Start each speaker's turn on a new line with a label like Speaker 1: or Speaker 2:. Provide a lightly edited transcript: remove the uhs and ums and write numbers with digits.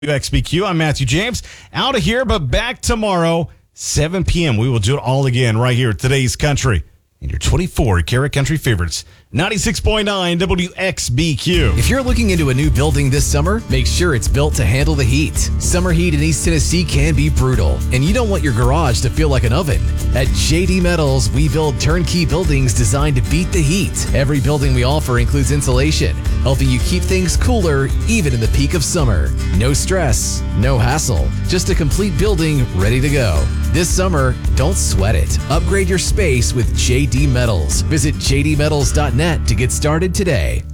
Speaker 1: WXBQ. I'm Matthew James. Out of here, but back tomorrow, 7 p.m. We will do it all again right here at Today's Country. And your 24-karat country favorites, 96.9 WXBQ.
Speaker 2: If you're looking into a new building this summer, make sure it's built to handle the heat. Summer heat in East Tennessee can be brutal, and you don't want your garage to feel like an oven. At JD Metals, we build turnkey buildings designed to beat the heat. Every building we offer includes insulation, helping you keep things cooler even in the peak of summer. No stress, no hassle, just a complete building ready to go. This summer, don't sweat it. Upgrade your space with JD Metals. Visit jdmetals.net to get started today.